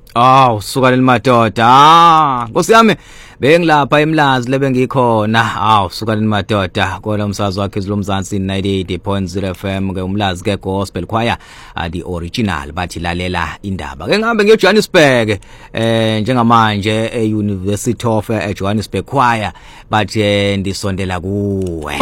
Aw suka lelimadoda. Nkosi yami bengilapha eMlazi lebengikhona. Aw suka lelimadoda kona umsakazo wakhe izilomzansi 98.0 FM ke uMlazi ke gospel choir the original bathi lalela indaba. Ke ngihambe ngeJohannesburg njengamanje eUniversity of Johannesburg choir bathi ndisondela kuwe.